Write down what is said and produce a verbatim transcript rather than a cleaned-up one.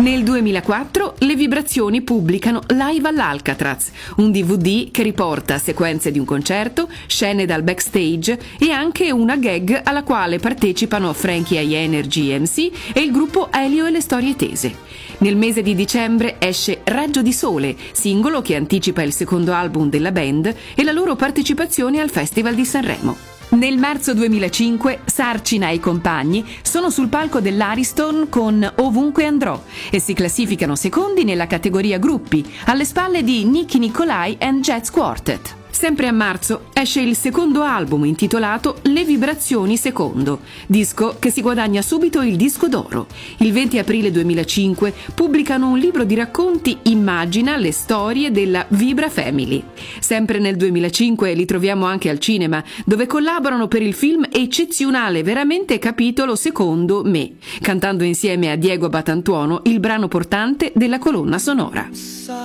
Nel duemilaquattro le Vibrazioni pubblicano Live all'Alcatraz, un D V D che riporta sequenze di un concerto, scene dal backstage e anche una gag alla quale partecipano Frankie I Energy M C e il gruppo Elio e le Storie Tese. Nel mese di dicembre esce Raggio di Sole, singolo che anticipa il secondo album della band e la loro partecipazione al Festival di Sanremo. Nel marzo duemilacinque Sarcina e i compagni sono sul palco dell'Ariston con Ovunque andrò e si classificano secondi nella categoria gruppi, alle spalle di Nicky Nicolai and Jazz Quartet. Sempre a marzo esce il secondo album intitolato Le Vibrazioni Secondo, disco che si guadagna subito il disco d'oro. Il venti aprile duemilacinque pubblicano un libro di racconti Immagina le storie della Vibra Family. Sempre nel duemilacinque li troviamo anche al cinema, dove collaborano per il film eccezionale veramente capitolo secondo Me, cantando insieme a Diego Batantuono il brano portante della colonna sonora.